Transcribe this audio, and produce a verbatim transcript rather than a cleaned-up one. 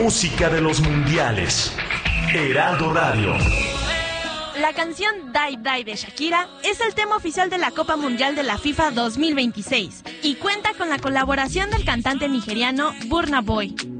música de los mundiales. Heraldo Radio. La canción Dive Dive de Shakira es el tema oficial de la Copa Mundial de la FIFA dos mil veintiséis y cuenta con la colaboración del cantante nigeriano Burna Boy.